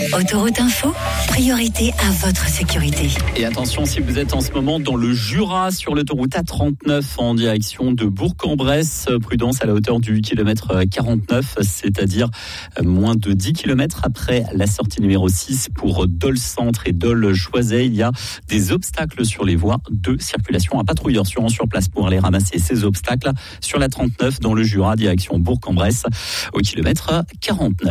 Autoroute Info, priorité à votre sécurité. Et attention, si vous êtes en ce moment dans le Jura, sur l'autoroute A39 en direction de Bourg-en-Bresse, prudence à la hauteur du kilomètre 49, c'est-à-dire moins de 10 km après la sortie numéro 6 pour Dole-Centre et Dole-Choiset. Il y a des obstacles sur les voies de circulation. Un patrouilleur seront sur place pour aller ramasser ces obstacles sur la 39 dans le Jura, direction Bourg-en-Bresse, au kilomètre 49.